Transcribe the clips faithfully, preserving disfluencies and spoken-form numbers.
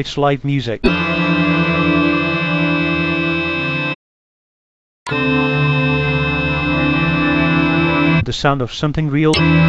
It's live music. The sound of something real.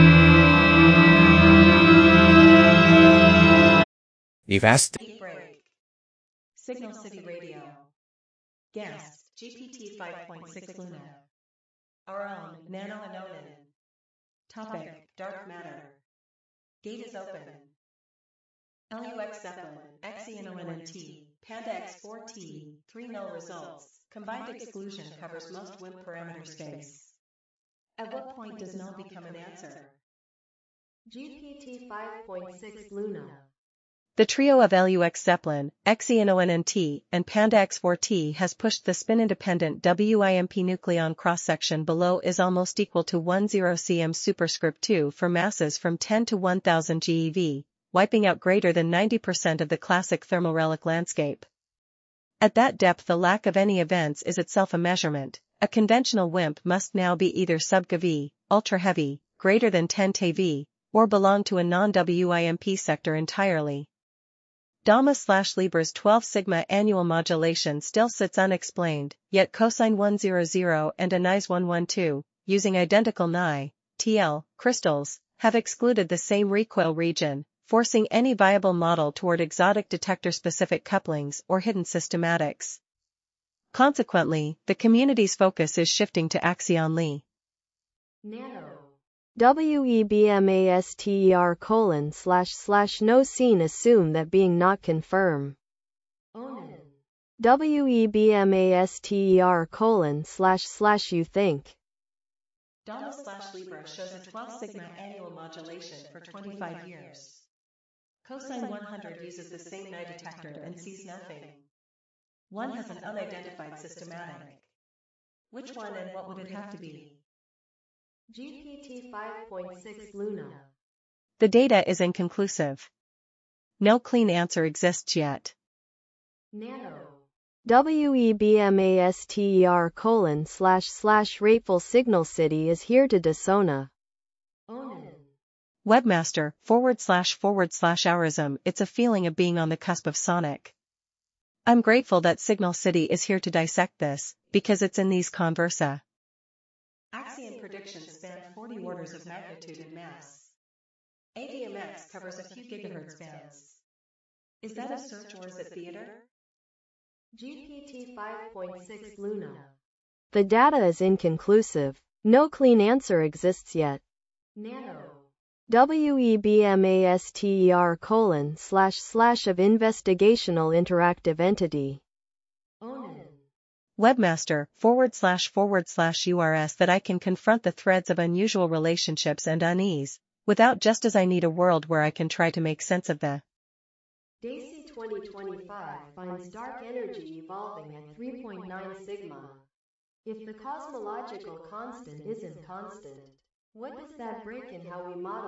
Evast. Break. Signal City Radio. Guest G P T five point six Luna. Our own Nano and Onan. Topic Dark Matter. Gate is open. L U X Zeppelin, X E N O N N T, Panda X four T, three null results. Combined exclusion covers most W I M P parameter space. At what point does null become an answer? G P T five point six Luna. The trio of L U X Zeppelin, X E N O N N T, and Panda X four T has pushed the spin-independent W I M P nucleon cross-section below is almost equal to ten cm superscript two for masses from ten to one thousand GeV, wiping out greater than ninety percent of the classic thermal relic landscape. At that depth, the lack of any events is itself a measurement. A conventional W I M P must now be either sub-GeV, ultra-heavy, greater than ten TeV, or belong to a non-W I M P sector entirely. Dama slash Libra's twelve sigma annual modulation still sits unexplained, yet cosine one hundred and A N I S one twelve, using identical N I, T L, crystals, have excluded the same recoil region, forcing any viable model toward exotic detector-specific couplings or hidden systematics. Consequently, the community's focus is shifting to Axion Li. Nano. WEBMASTER colon slash slash no scene assume that being not confirm. Onan. WEBMASTER colon slash slash you think. Dama slash Libra shows a twelve sigma annual modulation for twenty-five years. Cosine one hundred uses the same N I detector and sees nothing. One has an unidentified systematic. Which one and what would it have to be? G P T five point six Luna. The data is inconclusive. No clean answer exists yet. Nano. WEBMASTER colon slash slash Rateful Signal City is here to Desona. Onan. Webmaster, forward slash forward slash ourism. It's a feeling of being on the cusp of Sonic. I'm grateful that Signal City is here to dissect this, because it's in these conversa. Axion predictions span forty orders of magnitude in mass. A D M X covers a few gigahertz bands. Is that a search or is it theater? G P T five point six Luna. The data is inconclusive. No clean answer exists yet. Nano. WEBMASTER colon slash slash of investigational interactive entity. Onan. Webmaster, forward slash forward slash U R S that I can confront the threads of unusual relationships and unease, without just as I need a world where I can try to make sense of the. DAISY twenty twenty-five finds dark energy evolving at three point nine sigma. If the cosmological constant isn't constant, what does that break in how we model